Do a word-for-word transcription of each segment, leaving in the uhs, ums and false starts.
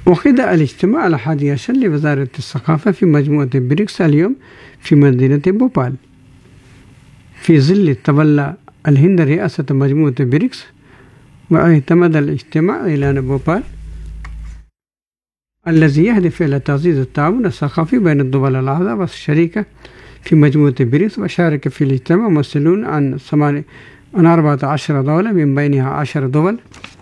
عقد الاجتماع الحادي عشر لوزارة الثقافة في مجموعة بريكس اليوم في مدينة بوبال في ظل تولى الهند رئاسة مجموعة بريكس، واعتمد الاجتماع إعلان بوبال الذي يهدف إلى تعزيز التعاون الثقافي بين الدول الأعضاء الشريكة في مجموعة بريكس. وشارك في الاجتماع ممثلون عن عن أربعة عشر دولة من بينها عشر دول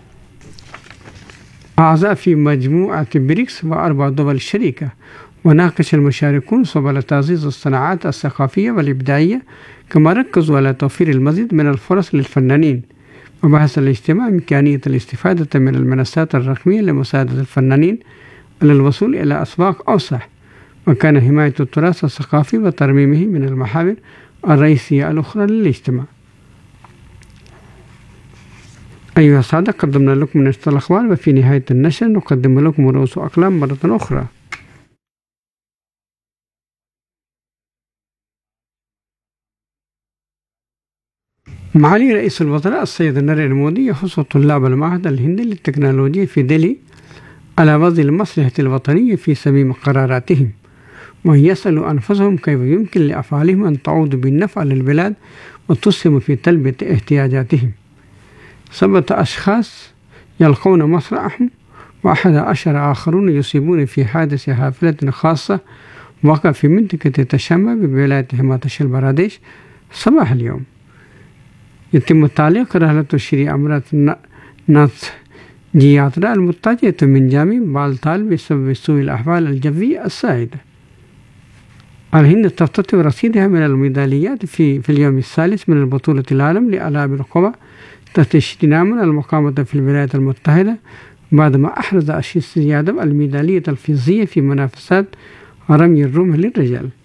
أعضاء في مجموعة بريكس وأربع دول شريكة. وناقش المشاركون سبل تعزيز الصناعات الثقافية والإبداعية، كما ركزوا على توفير المزيد من الفرص للفنانين. وبحث الاجتماع إمكانية الاستفادة من المنصات الرقمية لمساعدة الفنانين على الوصول إلى أسواق أوسع، وكان حماية التراث الثقافي وترميمه من المحاور الرئيسية الأخرى للاجتماع. أيها السادة، قدمنا لكم نشرة الأخبار، وفي نهاية النشر نقدم لكم رؤوس أقلام مرة أخرى. معالي رئيس الوزراء السيد نريندرا مودي يحث طلاب المعهد الهندي للتكنولوجيا في ديلي على وضع المصلحة الوطنية في صميم قراراتهم، ويسألوا أنفسهم كيف يمكن لأفعالهم أن تعود بالنفع للبلاد وتسهم في تلبية احتياجاتهم. سبعة أشخاص يلقون مصرعهم وأحد عشر آخرون يصيبون في حادث حافلة خاصة وقع في منطقة تشامى بولاية هيماتشل براديش صباح اليوم. يتم تعليق رحلة شري أمرات ناث جياترا المتجهة من جانب بالتال بسبب سوء الأحوال الجوية السائدة. الهند تفتتح رصيدها من الميداليات في في اليوم الثالث من البطولة العالم لألعاب القوى تحت عشرين عاما المقامة في الولايات المتحدة، بعدما أحرز أشيس يادف الميدالية الفضية في منافسات رمي الرمح للرجال.